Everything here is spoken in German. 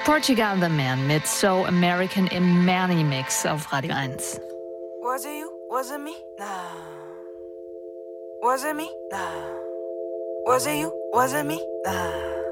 Portugal the Man mit So American im Mani-Mix auf Radio 1. Was it you? Was it me? Nah. Was it me? Nah. Was it you? Was it me? Nah.